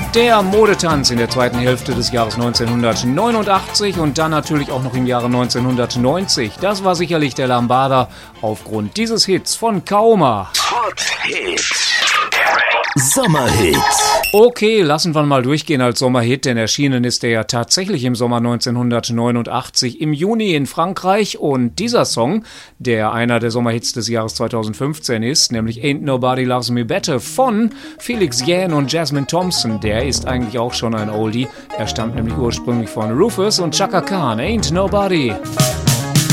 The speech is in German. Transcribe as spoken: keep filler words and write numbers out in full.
Der Modetanz in der zweiten Hälfte des Jahres neunzehnhundertneunundachtzig und dann natürlich auch noch im Jahre neunzehnhundertneunzig. Das war sicherlich der Lambada aufgrund dieses Hits von Kauma. Hot Hits. Sommerhits. Okay, lassen wir mal durchgehen als Sommerhit, denn erschienen ist er ja tatsächlich im Sommer neunzehnhundertneunundachtzig im Juni in Frankreich und dieser Song, der einer der Sommerhits des Jahres zweitausendfünfzehn ist, nämlich Ain't Nobody Loves Me Better von Felix Jähn und Jasmine Thompson, der ist eigentlich auch schon ein Oldie. Er stammt nämlich ursprünglich von Rufus und Chaka Khan, Ain't Nobody.